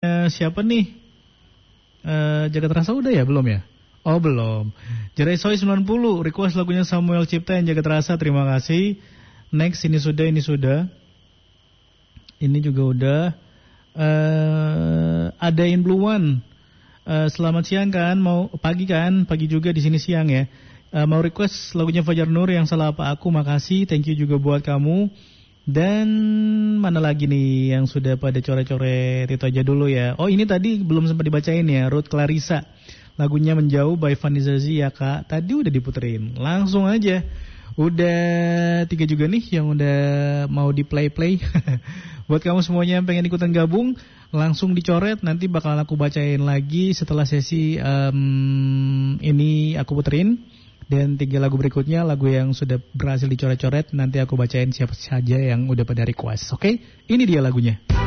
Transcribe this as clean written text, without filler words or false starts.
Siapa nih? Jagat Rasa udah ya? Belum ya? Oh belum. Jerai Soy 90 request lagunya Samuel Cipta yang Jagat Rasa. Terima kasih. Next ini sudah. Ini juga udah. Ada In Blue One. Selamat siang kan? Mau pagi kan? Pagi juga di sini siang ya. Mau request lagunya Fajar Nur yang Salah Apa Aku. Makasih. Thank you juga buat kamu. Dan mana lagi nih yang sudah pada coret-coret, itu aja dulu ya. Oh ini tadi belum sempat dibacain ya, Ruth Clarissa. Lagunya Menjauh by Vanessa ya kak. Tadi udah diputerin, langsung aja. Udah 3 juga nih yang udah mau di play. Buat kamu semuanya yang pengen ikutan gabung, langsung dicoret. Nanti bakalan aku bacain lagi setelah sesi ini aku puterin. Dan 3 lagu berikutnya, lagu yang sudah berhasil dicoret-coret, nanti aku bacain siapa saja yang udah pada request. Oke? Ini dia lagunya.